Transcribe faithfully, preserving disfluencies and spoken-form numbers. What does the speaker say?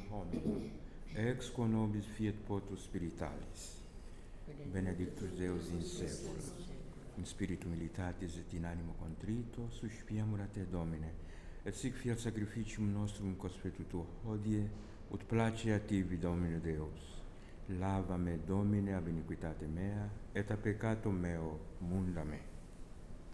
hominum, ex quo nobis fiat potus spiritualis. Benedictus Deus in saeculum, in spiritu militatis et in animo contrito, suspiamur a te, Domine, et sic fiat sacrificium nostrum conspecitur hodie, ut place a tibi, Domine Deus. Lava me, Domine, ab iniquitate mea, et a peccatum meo munda me.